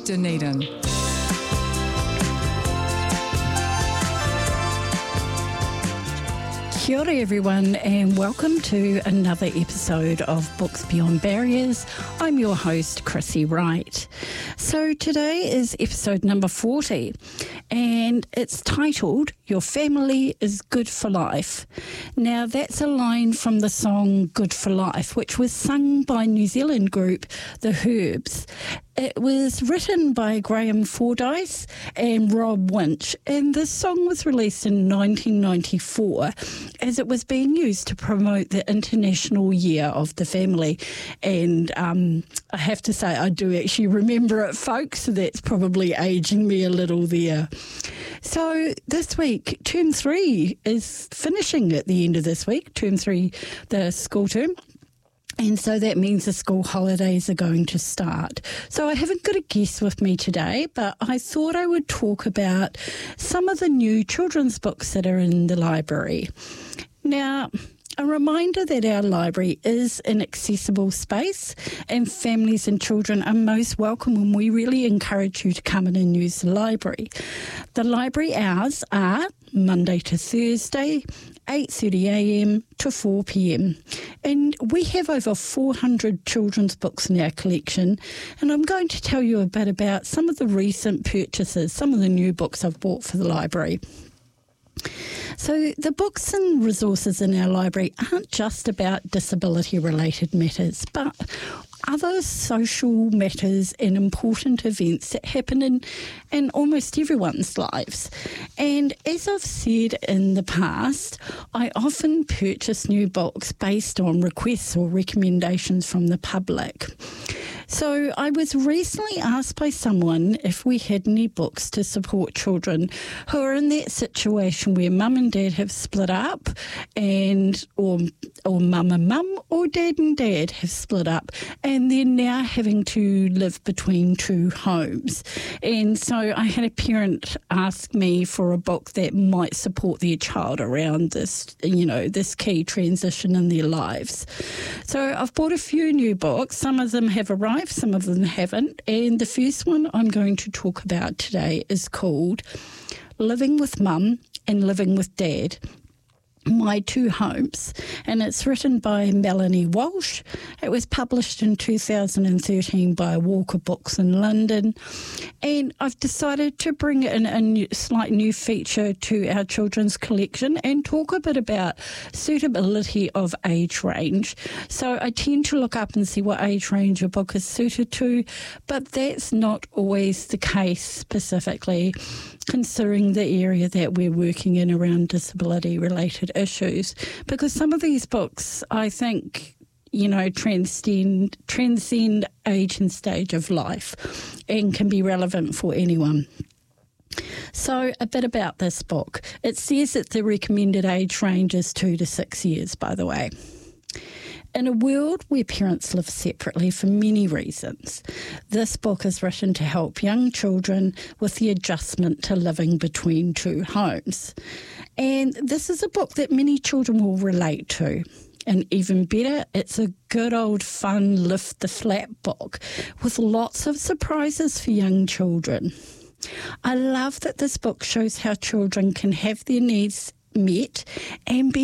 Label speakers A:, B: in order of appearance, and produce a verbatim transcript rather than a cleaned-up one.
A: Dunedin.
B: Kia ora everyone, and welcome to another episode of Books Beyond Barriers. I'm your host, Chrissy Wright. So today is episode number forty, and it's titled, Your Family is Good for Life. Now that's a line from the song Good for Life, which was sung by New Zealand group The Herbs. It was written by Graham Fordyce and Rob Winch, and this song was released in nineteen ninety-four as it was being used to promote the International Year of the Family. And um, I have to say, I do actually remember it, folks, so that's probably aging me a little there. So this week, term three is finishing at the end of this week, term three, the school term. And so that means the school holidays are going to start. So I haven't got a guest with me today, but I thought I would talk about some of the new children's books that are in the library. Now, a reminder that our library is an accessible space and families and children are most welcome, and we really encourage you to come in and use the library. The library hours are Monday to Thursday, eight thirty a m to four p m And we have over four hundred children's books in our collection, and I'm going to tell you a bit about some of the recent purchases, some of the new books I've bought for the library. So the books and resources in our library aren't just about disability-related matters, but other social matters and important events that happen in, in almost everyone's lives. And as I've said in the past, I often purchase new books based on requests or recommendations from the public. So I was recently asked by someone if we had any books to support children who are in that situation where mum and dad have split up, and or or mum and mum or dad and dad have split up, and they're now having to live between two homes. And so I had a parent ask me for a book that might support their child around this, you know, this key transition in their lives. So I've bought a few new books. Some of them have arrived, some of them haven't. And the first one I'm going to talk about today is called Living with Mum and Living with Dad, My Two Homes, and it's written by Melanie Walsh. It was published in two thousand thirteen by Walker Books in London, and I've decided to bring in a new, slight new feature to our children's collection and talk a bit about suitability of age range. So I tend to look up and see what age range a book is suited to, but that's not always the case specifically, considering the area that we're working in around disability-related issues, because some of these books, I think, you know, transcend transcend age and stage of life and can be relevant for anyone. So a bit about this book. It says that the recommended age range is two to six years, by the way. In a world where parents live separately for many reasons, this book is written to help young children with the adjustment to living between two homes. And this is a book that many children will relate to. And even better, it's a good old fun lift the flap book with lots of surprises for young children. I love that this book shows how children can have their needs met and be